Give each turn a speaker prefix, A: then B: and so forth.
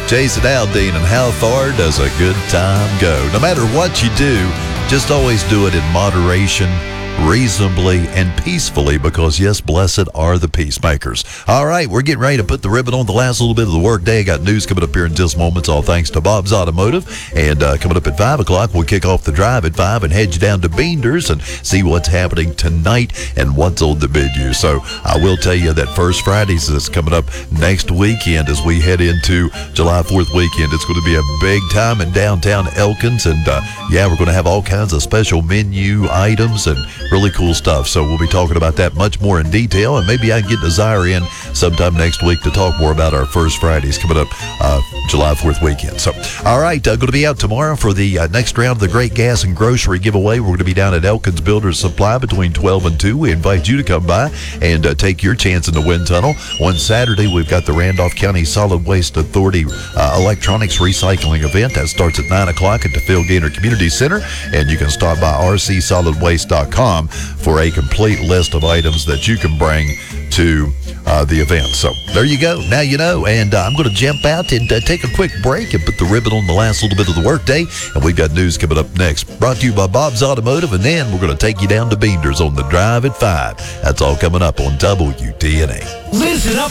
A: Jason Aldean, and how far does a good time go? No matter what you do, just always do it in moderation, reasonably, and peacefully, because yes, blessed are the peacemakers. All right, we're getting ready to put the ribbon on the last little bit of the work day. I got news coming up here in just moments, all thanks to Bob's Automotive. And coming up at 5 o'clock, we'll kick off the drive at 5 and head you down to Beenders and see what's happening tonight and what's on the menu. So I will tell you that First Fridays is coming up next weekend as we head into July 4th weekend. It's going to be a big time in downtown Elkins. And yeah, we're going to have all kinds of special menu items and really cool stuff. So we'll be talking about that much more in detail, and maybe I can get Desire in sometime next week to talk more about our First Fridays coming up July 4th weekend. So, all right, going to be out tomorrow for the next round of the Great Gas and Grocery giveaway. We're going to be down at Elkins Builders Supply between 12 and 2. We invite you to come by and take your chance in the wind tunnel. On Saturday, we've got the Randolph County Solid Waste Authority Electronics Recycling event. That starts at 9 o'clock at the Phil Gaynor Community Center, and you can stop by rcsolidwaste.com for a complete list of items that you can bring to the event. So there you go. Now you know. And I'm going to jump out and take a quick break and put the ribbon on the last little bit of the workday. And we've got news coming up next. Brought to you by Bob's Automotive. And then we're going to take you down to Beenders on the drive at 5. That's all coming up on WTNA.
B: Listen up.